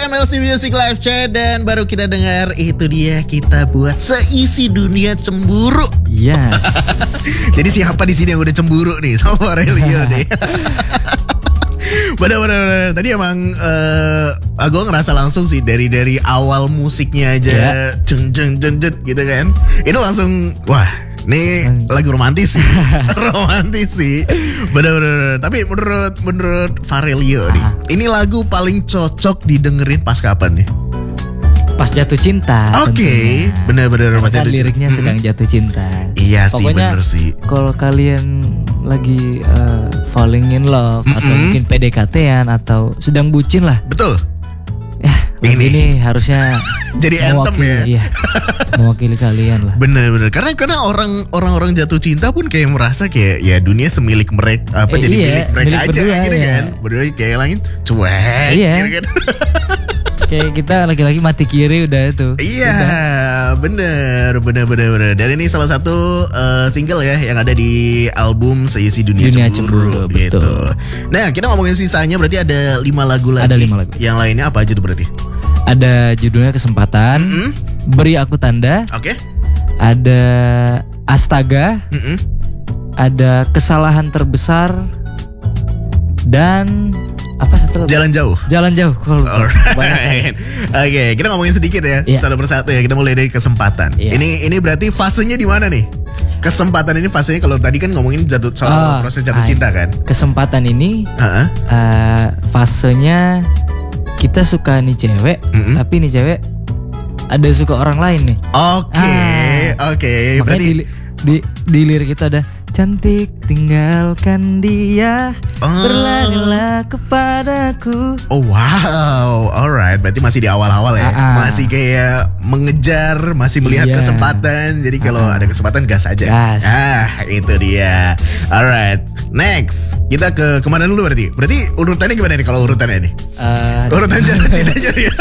MLC Music Live Chat dan baru kita dengar itu dia kita buat seisi dunia cemburu. Yes. Jadi siapa di sini yang udah cemburu nih sama Aurelio nih? Bener-bener tadi emang gue ngerasa langsung sih dari awal musiknya aja, jeng gitu kan. Itu langsung wah. Ini lagu romantis sih. Romantis sih. Bener-bener. Tapi menurut Farelio nih, ini lagu paling cocok didengerin pas kapan nih? Pas jatuh cinta. Oke, bener-bener pas jatuh cinta. Liriknya sedang jatuh cinta. Iya sih, pokoknya, bener sih. Kalau kalian lagi falling in love atau mungkin PDKT-an atau sedang bucin lah. Betul. Ya, ini harusnya jadi anthem ya. Iya, mewakili kalian lah. Bener-bener karena orang jatuh cinta pun kayak merasa kayak ya dunia semilik mereka jadi milik mereka aja berdua, gitu ya. kan. Berdua kayak langit cuek gitu kan. Kayak kita laki-laki mati kiri udah itu. Iya, bener. Dan ini salah satu single ya yang ada di album Seisi Dunia Cemburu gitu. Betul. Nah, kita ngomongin sisanya berarti ada 5 lagu lagi. Ada 5 lagu. Yang lainnya apa aja tuh berarti? Ada judulnya Kesempatan, Beri Aku Tanda. Oke. Ada Astaga. Ada Kesalahan Terbesar. Dan apa satu lagi? Jalan Jauh. Alright. Oke, kita ngomongin sedikit ya, satu persatu ya. Kita mulai dari Kesempatan. Ini berarti fasenya di mana nih? Kesempatan ini fasenya kalau tadi kan ngomongin soal proses jatuh cinta kan. Kesempatan ini fasenya kita suka nih cewek, tapi nih cewek ada suka orang lain nih. Oke. Berarti di lirik itu ada cantik tinggalkan dia, berlarilah kepadaku. Oh wow, alright. Berarti masih di awal-awal ya. Masih kayak mengejar, masih melihat kesempatan. Jadi kalau ada kesempatan gas aja. Itu dia. Alright, next kita ke kemana dulu berarti? Berarti urutannya gimana nih kalau urutannya nih? Urutan jatuh cinta aja ya.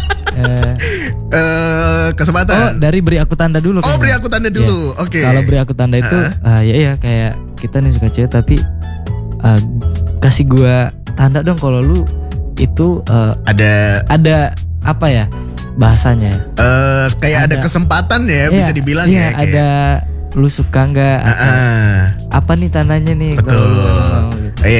Kesempatan. Dari Beri Aku Tanda dulu. Beri Aku Tanda dulu. Oke. Kalau Beri Aku Tanda itu ya kayak kita nih suka cewek tapi kasih gua tanda dong kalau lu itu ada apa ya bahasanya? Kayak ada kesempatan ya bisa dibilang ya. Kayak ada lu suka nggak? Apa nih tandanya nih? Betul.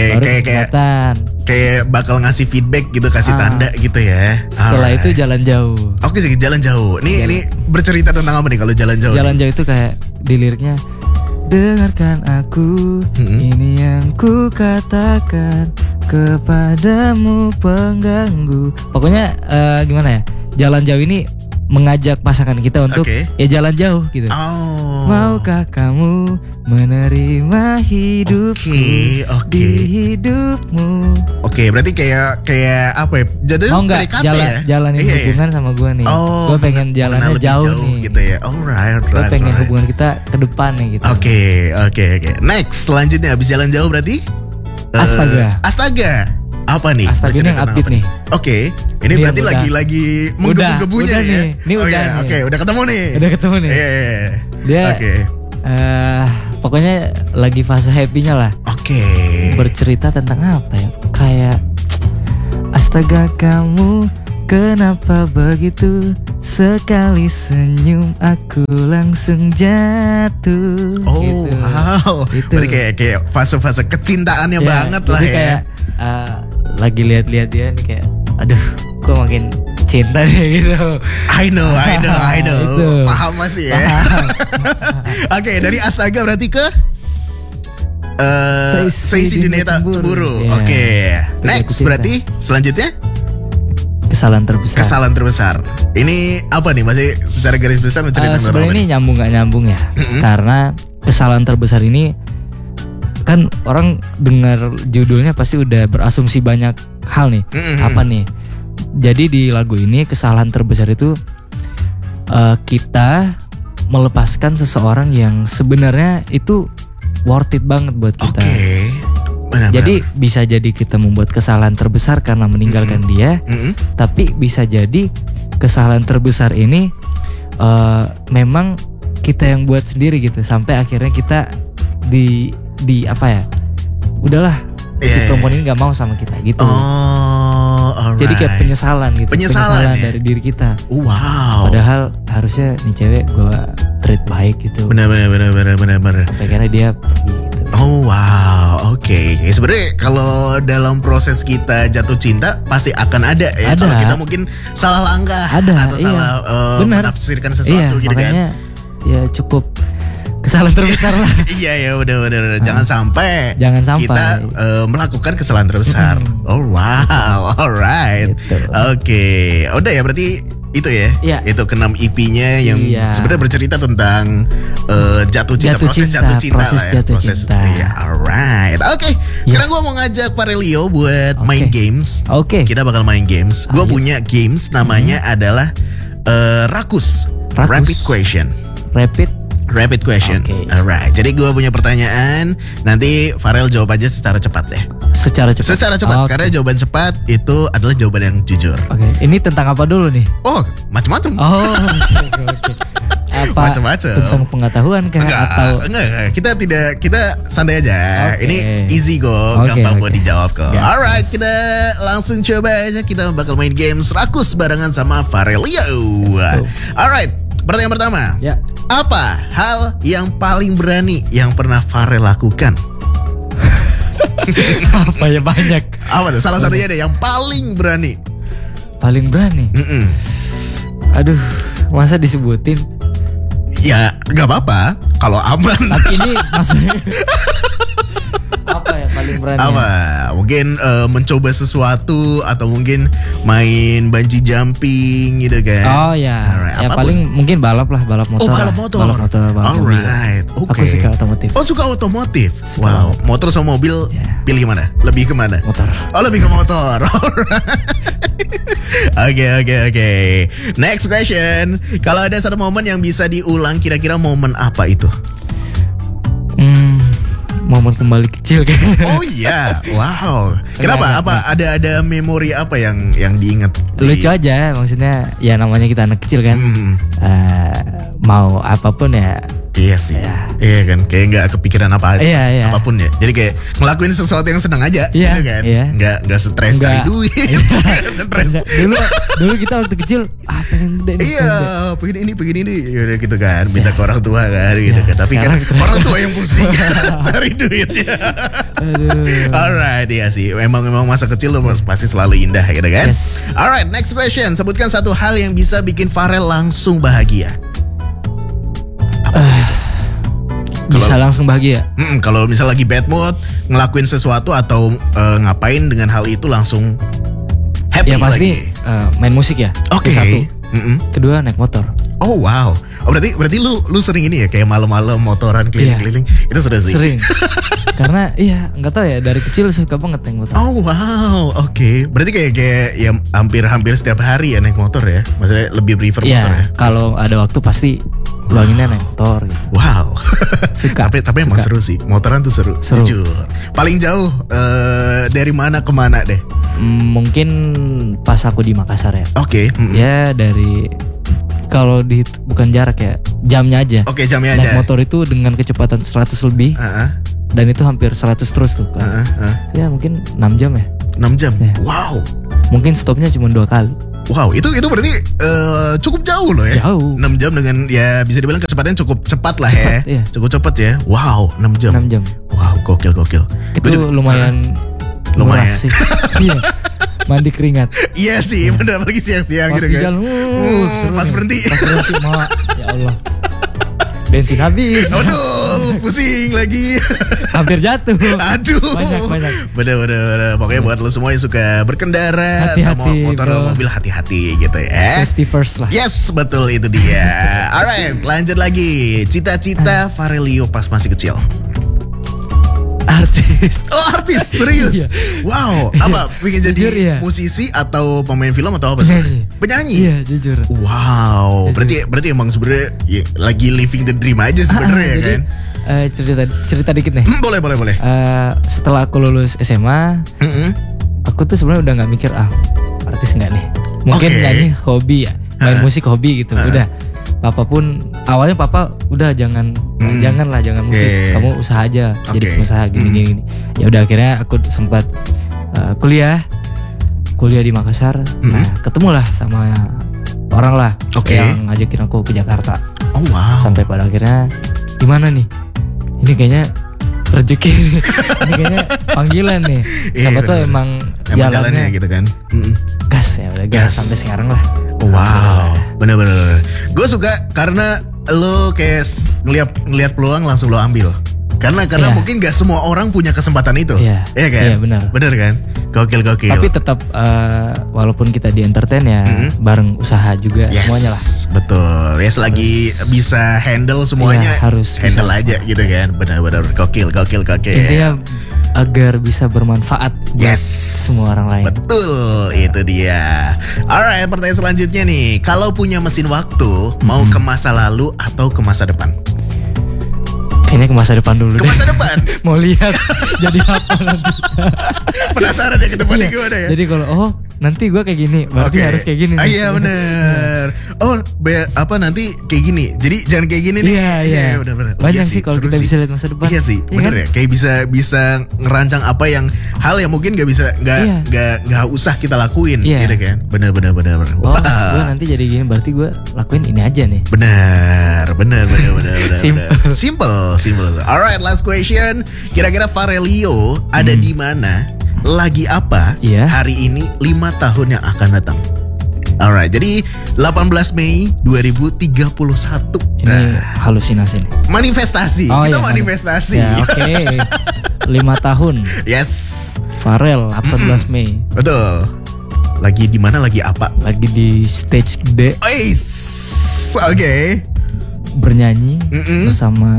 Kayak bakal ngasih feedback gitu, kasih tanda gitu ya. Setelah itu Jalan Jauh. Oke sih, Jalan Jauh. Ini bercerita tentang apa nih kalau Jalan Jauh? Jalan Jauh itu kayak di liriknya, dengarkan aku, ini yang ku katakan kepadamu pengganggu. Pokoknya gimana ya? Jalan Jauh ini mengajak pasangan kita untuk ya jalan jauh gitu. Maukah kamu menerima hidupku di hidupmu? Berarti kayak apa ya? Jadi jalanin hubungan sama gue nih. Gue pengen jalannya jauh nih gitu ya. Alright. Gue pengen hubungan kita ke depan nih gitu. Oke. Next, selanjutnya habis Jalan Jauh berarti Astaga. Apa nih? Astaga ini yang upbeat nih. Oke. Ini berarti lagi menggebu-gebunya nih ya. Ini udah. Oke, udah ketemu nih. Iya. Dia pokoknya lagi fase happy-nya lah. Oke. Bercerita tentang apa ya? Kayak astaga kamu kenapa begitu? Sekali senyum aku langsung jatuh. Gitu. Wow. Itu. Berarti kayak fase-fase kecintaannya banget lah ya. Kayak lagi lihat-lihat dia nih kayak aduh kok makin cinta deh gitu. I know. Paham masih ya. Oke, dari Astaga berarti ke Seisi Dunia Cemburu. Oke. Next berarti selanjutnya Kesalahan Terbesar. Ini apa nih? Masih secara garis besar menceritakan sebenarnya ini nyambung gak nyambung ya. Karena Kesalahan Terbesar ini kan orang dengar judulnya pasti udah berasumsi banyak hal nih. Apa nih? Jadi di lagu ini Kesalahan Terbesar itu kita melepaskan seseorang yang sebenarnya itu worth it banget buat kita. Jadi bisa jadi kita membuat kesalahan terbesar karena meninggalkan dia, tapi bisa jadi kesalahan terbesar ini memang kita yang buat sendiri gitu, sampai akhirnya kita di apa ya, udahlah si perempuan ini nggak mau sama kita gitu. Oh, Jadi kayak penyesalan gitu. Penyesalan ya? dari diri kita. Wow. Padahal harusnya nih cewek gue treat baik gitu. Benar. Sampai karena dia pergi gitu. Oh wow, oke. Ya, sebenarnya kalau dalam proses kita jatuh cinta pasti akan ada ya. Ada. Kalau kita mungkin salah langkah atau salah menafsirkan sesuatu gitu makanya, kan. Ya cukup kesalahan terbesar lah. Iya ya, udah. Jangan sampai kita melakukan kesalahan terbesar. Oh wow, alright. Gitu. Oke. Udah ya berarti itu ya. Iya. Itu ke-6 EP-nya yang sebenarnya bercerita tentang jatuh cinta, proses jatuh cinta lah ya. Proses. Iya, alright. Oke. Sekarang gue mau ngajak Farelio buat main games. Oke. Kita bakal main games. Gue punya games namanya adalah Rakus. Rapid Question. Rapid question. Okay. Alright. Jadi gue punya pertanyaan. Nanti Farel jawab aja secara cepat ya. Secara cepat. Okay. Karena jawaban cepat itu adalah jawaban yang jujur. Oke. Ini tentang apa dulu nih? Oh, macam-macam. Oh, oke. Apa? Macam-macam. Tentang pengetahuan kah? Enggak. Kita santai aja. Okay. Ini easy kok, gampang buat dijawab kok. Yes. Alright, kita langsung coba aja. Kita bakal main games Rakus barengan sama Farelio. Alright. Pertanyaan pertama. Ya. Apa hal yang paling berani yang pernah Farel lakukan? Apa ya, banyak. Apa tuh? Salah satunya deh yang paling berani. Paling berani. Aduh, masa disebutin? Ya, nggak apa-apa. Kalau aman. Tapi ini maksudnya apa ya paling berani? Apa? Mungkin mencoba sesuatu atau mungkin main bungee jumping gitu kan? Oh ya, Alright, ya apapun. paling mungkin balap motor. Oh, balap motor. Balap mobil. Alright, oke. Aku suka otomotif. Oh, suka otomotif. Suka. Wow, motor sama mobil pilih mana? Lebih kemana? Motor. Oh, lebih ke motor. Oke. Next question. Kalau ada satu momen yang bisa diulang, kira-kira momen apa itu? Momen kembali kecil kan. Oh iya, wow. Kenapa? Apa ada memori apa yang diingat? Lucu aja, maksudnya ya namanya kita anak kecil kan. Mau apapun ya. Iya sih. Iya kan, kayak nggak kepikiran apapun ya. Jadi kayak ngelakuin sesuatu yang senang aja, gitu kan. Nggak stres cari duit. Stres. Dulu kita waktu kecil pengen pengen ini, yaudah gitu kan. Minta ke orang tua kan, gitu kan. Tapi kan orang tua yang pusing cari duitnya. Alright, iya sih. Memang masa kecil lo pasti selalu indah, gitu kan. Alright, next question. Sebutkan satu hal yang bisa bikin Farel langsung bahagia. Bisa langsung bahagia. Kalau misal lagi bad mood, ngelakuin sesuatu atau ngapain dengan hal itu langsung happy ya pasti lagi. Main musik ya. Oke. Satu. Kedua naik motor. Oh wow. Oh berarti lu sering ini ya kayak malam-malam motoran keliling-keliling. Itu seru sih. Sering. Karena nggak tahu ya, dari kecil suka banget naik motor. Oh wow, oke. Berarti kayak ya hampir setiap hari ya naik motor ya. Maksudnya lebih prefer motor ya. Kalau ada waktu pasti luanginnya naik motor gitu. Wow. Suka. tapi emang seru sih. Motoran tuh seru. Jujur. Paling jauh dari mana ke mana deh? Mungkin pas aku di Makassar ya. Oke. Ya dari kalau bukan jarak ya, jamnya aja. Oke, jamnya naik aja. Naik motor itu dengan kecepatan 100 lebih. Dan itu hampir 100 terus tuh kan. Ya mungkin 6 jam ya. 6 jam? Ya. Wow. Mungkin stopnya cuma 2 kali. Wow, itu berarti cukup jauh loh ya. Jauh. 6 jam dengan ya bisa dibilang kecepatannya cukup cepat lah ya. Iya. Cukup cepat ya. Wow, 6 jam. 6 jam. Wow, gokil. Itu lumayan sih. Iya. Mandi keringat. Iya sih, benar apalagi siang-siang gitu kan. Pas berhenti. Ya Allah. Bensin habis. Aduh, pusing lagi. Hampir jatuh. Aduh. Banyak. Bener. Pokoknya buat lo semua yang suka berkendara, hati-hati, motor atau mobil, hati-hati gitu ya. Safety first lah. Yes, betul itu dia. Alright, lanjut lagi. Cita-cita Farelio pas masih kecil. Artis. Oh, artis, serius. Wow, apa? Pengen jadi jujur, musisi atau pemain film atau apa sih? Penyanyi. Iya, jujur. Wow, jujur. Berarti emang sebenarnya ya, lagi living the dream aja sebenarnya kan. Cerita dikit nih. Boleh. Setelah aku lulus SMA, aku tuh sebenarnya udah nggak mikir artis nggak nih. Mungkin nyanyi hobi ya, main musik hobi gitu. Udah. Papa pun awalnya udah jangan musik, kamu usaha aja, jadi pengusaha gini. Ya udah akhirnya aku sempat kuliah kuliah di Makassar. Nah ketemulah sama orang lah Oke. yang ngajakin aku ke Jakarta. Oh wow. Sampai pada akhirnya gimana nih? Ini kayaknya rezeki nih. Ini kayaknya panggilan nih. Iya, Siapa tuh bener-bener. emang Emang jalannya jalannya gitu kan. gas ya udah gas Gas. sampai sekarang lah. Wow, bener-bener. Gue suka karena lo kayak ngeliat peluang langsung lo ambil. Karena Iya. mungkin gak semua orang punya kesempatan itu. Iya. Iya kan? Iya, benar. Bener kan? Gokil. Tapi tetap walaupun kita di entertain ya bareng usaha juga Yes, semuanya lah. betul. Ya selagi bisa handle semuanya, Iya, harus handle bisa. aja gitu kan. Benar-benar gokil. Intinya agar bisa bermanfaat buat Yes. semua orang lain. Betul, itu dia. Alright, pertanyaan selanjutnya nih. Kalau punya mesin waktu, mau ke masa lalu atau ke masa depan? Kayaknya ke masa depan dulu Ke deh. masa depan. Mau lihat jadi apa nanti. Penasaran ya ke depannya gimana ya? Jadi kalau nanti gue kayak gini, berarti Oke. harus kayak gini. Ah, nih. iya bener. Oh nanti kayak gini. Jadi jangan kayak gini nih. Iya. bener. Banyak sih kalau seru kita sih. bisa lihat masa depan. Iya sih, Iya bener kan? ya. Kayak bisa ngerancang apa yang hal yang mungkin nggak usah kita lakuin, Iya. gitu kan? Bener. Oh, gue nanti jadi gini, berarti gue lakuin ini aja nih. Bener. Simple. Simple. Alright, last question. Kira-kira Farelio ada di mana? Lagi apa Iya. hari ini 5 tahun yang akan datang? Alright, jadi 18 Mei 2031. Ini halusinasi nih. Manifestasi. Oh, Kita iya, manifestasi. Ya, oke. 5 tahun. Yes. Farel 18 Mei. Betul. Lagi di mana? Lagi apa? Lagi di stage gede Oke. bernyanyi Mm-mm. bersama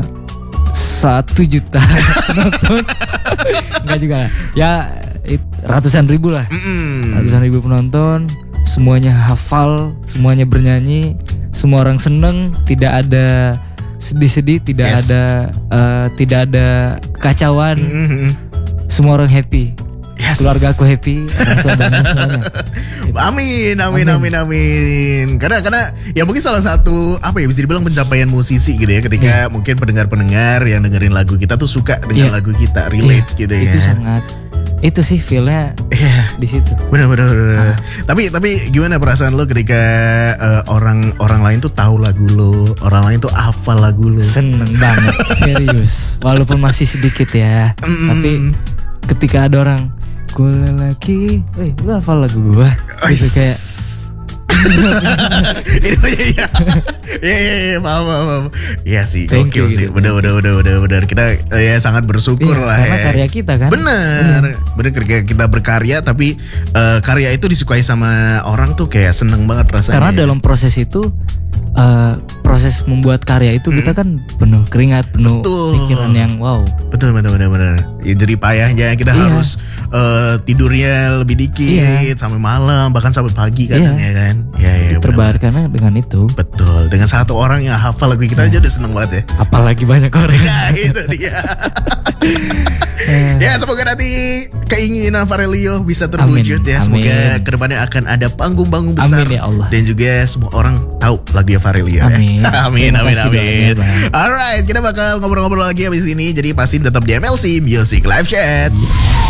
1 juta penonton. Enggak juga. Ya ratusan ribu lah. Ratusan ribu penonton. Semuanya hafal, semuanya bernyanyi, semua orang seneng, tidak ada sedih-sedih, tidak Yes. tidak ada kekacauan. Mm-mm. Semua orang happy. Yes. Keluarga aku happy, orang tua dan semuanya. Amin. Karena ya mungkin salah satu apa ya bisa dibilang pencapaian musisi gitu ya ketika mungkin pendengar-pendengar yang dengerin lagu kita tuh suka dengan Iya. lagu kita, relate gitu ya. Itu sangat, itu sih feelnya Iya. di situ. Bener. Tapi gimana perasaan lo ketika orang lain tuh tahu lagu lo, orang lain tuh hafal lagu lo? Seneng banget, serius. Walaupun masih sedikit ya, tapi ketika ada orang gue lelaki, lu hafal lagu gue, gitu kayak Iya, paham. Iya sih, Thank gokil you, sih. gitu. Bener. Kita ya sangat bersyukur iya, lah karena ya. karya kita kan. Bener ketika kita berkarya tapi karya itu disukai sama orang tuh kayak seneng banget rasanya. Karena dalam proses itu, proses membuat karya itu kita kan penuh keringat, penuh Betul. pikiran yang wow. Betul. Ya, jadi payahnya kita Iya. harus tidurnya lebih dikit sampai malam bahkan sampai pagi kadang ya kan. Iya, bener. Terbayarkan dengan itu. Betul. Dengan satu orang yang hafal lagu kita aja udah seneng banget ya. Apalagi banyak orang. Nah itu dia. Ya semoga nanti keinginan Farelio bisa terwujud ya. Semoga Amin. kedepannya akan ada panggung-panggung besar. Amin ya Allah. Dan juga semua orang tahu lagu Farelio Amin. ya. Amin. Terima kasih doanya, Bang. Alright, kita bakal ngobrol-ngobrol lagi abis ini. Jadi pastiin tetap di MLC Music Live Chat.